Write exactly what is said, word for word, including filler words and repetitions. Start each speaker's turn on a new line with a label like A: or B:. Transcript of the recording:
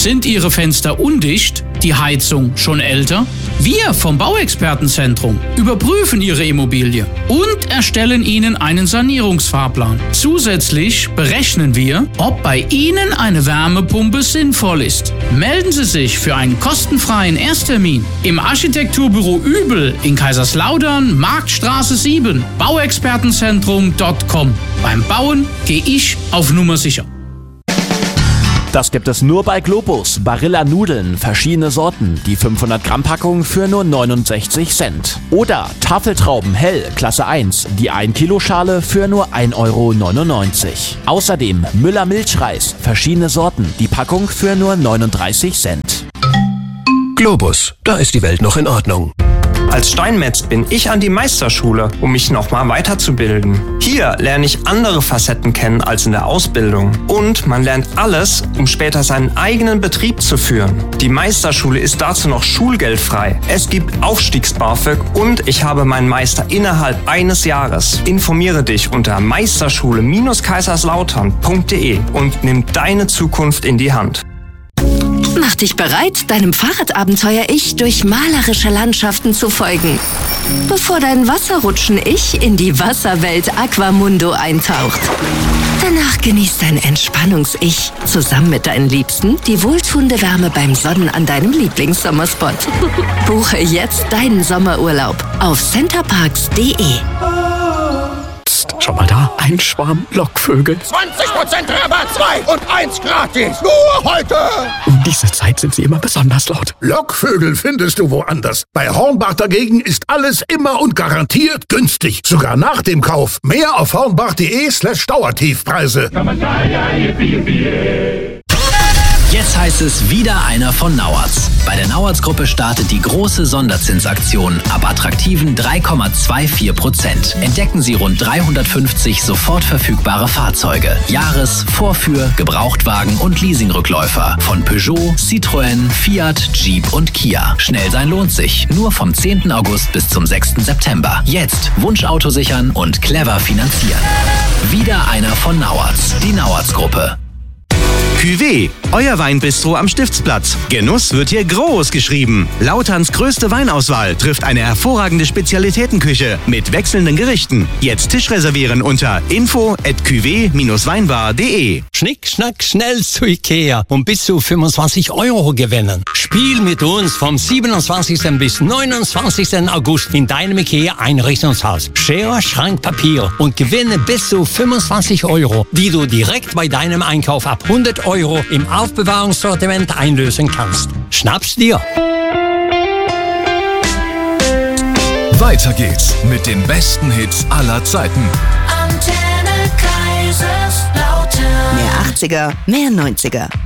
A: Sind Ihre Fenster undicht? Die Heizung schon älter? Wir vom Bauexpertenzentrum überprüfen Ihre Immobilie und erstellen Ihnen einen Sanierungsfahrplan. Zusätzlich berechnen wir, ob bei Ihnen eine Wärmepumpe sinnvoll ist. Melden Sie sich für einen kostenfreien Ersttermin im Architekturbüro Übel in Kaiserslautern, Marktstraße sieben, bauexpertenzentrum punkt com. Beim Bauen gehe ich auf Nummer sicher.
B: Das gibt es nur bei Globus. Barilla Nudeln, verschiedene Sorten, die fünfhundert Gramm Packung für nur neunundsechzig Cent. Oder Tafeltrauben Hell, Klasse eins, die ein Kilo Schale für nur ein Euro neunundneunzig. Außerdem Müller Milchreis, verschiedene Sorten, die Packung für nur neununddreißig Cent.
C: Globus, da ist die Welt noch in Ordnung.
D: Als Steinmetz bin ich an die Meisterschule, um mich nochmal weiterzubilden. Hier lerne ich andere Facetten kennen als in der Ausbildung. Und man lernt alles, um später seinen eigenen Betrieb zu führen. Die Meisterschule ist dazu noch schulgeldfrei. Es gibt Aufstiegs-BAföG und ich habe meinen Meister innerhalb eines Jahres. Informiere dich unter meisterschule kaiserslautern punkt de und nimm deine Zukunft in die Hand.
E: Mach dich bereit, deinem Fahrradabenteuer-Ich durch malerische Landschaften zu folgen, bevor dein Wasserrutschen-Ich in die Wasserwelt Aquamundo eintaucht. Danach genießt dein Entspannungs-Ich zusammen mit deinen Liebsten die wohltuende Wärme beim Sonnen an deinem Lieblingssommerspot. Buche jetzt deinen Sommerurlaub auf centerparks punkt de.
F: Schau mal da, ein Schwarm Lockvögel.
G: zwanzig Prozent Rabatt, zwei und eins gratis. Nur heute.
F: Um diese Zeit sind sie immer besonders laut.
G: Lockvögel findest du woanders. Bei Hornbach dagegen ist alles immer und garantiert günstig. Sogar nach dem Kauf. Mehr auf hornbach punkt de slash Dauertiefpreise.
H: Jetzt heißt es wieder einer von Nauertz. Bei der Nauertz-Gruppe startet die große Sonderzinsaktion ab attraktiven drei Komma vierundzwanzig Prozent. Entdecken Sie rund dreihundertfünfzig sofort verfügbare Fahrzeuge. Jahres-, Vorführ-, Gebrauchtwagen und Leasingrückläufer von Peugeot, Citroën, Fiat, Jeep und Kia. Schnell sein lohnt sich. Nur vom zehnten August bis zum sechsten September. Jetzt Wunschauto sichern und clever finanzieren. Wieder einer von Nauertz. Die Nauertz-Gruppe.
I: Cuvée, euer Weinbistro am Stiftsplatz. Genuss wird hier groß geschrieben. Lauterns größte Weinauswahl trifft eine hervorragende Spezialitätenküche mit wechselnden Gerichten. Jetzt Tisch reservieren unter info at cuvée weinbar punkt de.
J: Schnick, schnack, schnell zu Ikea und bis zu fünfundzwanzig Euro gewinnen. Spiel mit uns vom siebenundzwanzigsten bis neunundzwanzigsten August in deinem Ikea Einrichtungshaus. Schere, Schrank, Papier und gewinne bis zu fünfundzwanzig Euro, die du direkt bei deinem Einkauf ab hundert Euro im Aufbewahrungssortiment einlösen kannst. Schnapp's dir!
K: Weiter geht's mit den besten Hits aller Zeiten.
E: Antenne Kaiserslautern. Mehr achtziger, mehr neunziger.